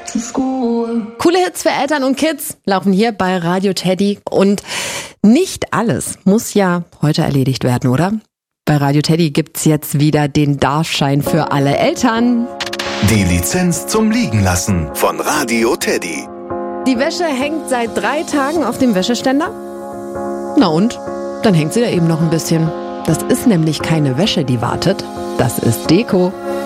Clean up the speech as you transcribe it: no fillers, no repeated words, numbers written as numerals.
Coole Hits für Eltern und Kids laufen hier bei Radio Teddy. Und nicht alles muss ja heute erledigt werden, oder? Bei Radio Teddy gibt's jetzt wieder den Darfschein für alle Eltern. Die Lizenz zum Liegenlassen von Radio Teddy. Die Wäsche hängt seit 3 Tagen auf dem Wäscheständer. Na und? Dann hängt sie da eben noch ein bisschen. Das ist nämlich keine Wäsche, die wartet. Das ist Deko.